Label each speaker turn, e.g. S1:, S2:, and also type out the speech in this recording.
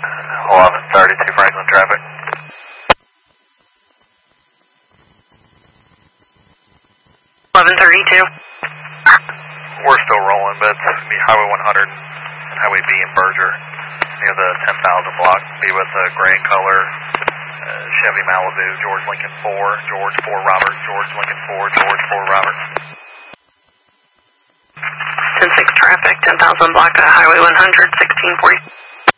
S1: 1132 Franklin traffic.
S2: 1132.
S1: We're still rolling, but it's going to be Highway 100 and Highway B in Berger near the 10,000 block. Be with a gray color Chevy Malibu, George Lincoln 4, George 4 Robert, George Lincoln 4, George 4 Robert.
S2: 10-6 traffic, 10,000 block, Highway 100, 1640.